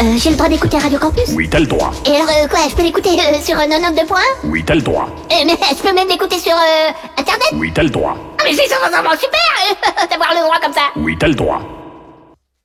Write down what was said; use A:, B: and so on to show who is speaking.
A: J'ai le droit d'écouter Radio Campus?
B: Oui, t'as le droit.
A: Et alors, quoi, je peux l'écouter sur 92 points?
B: Oui, t'as le droit.
A: Mais je peux même l'écouter sur Internet?
B: Oui, t'as le droit.
A: Ah, mais c'est vraiment super d'avoir le droit comme ça!
B: Oui, t'as le droit.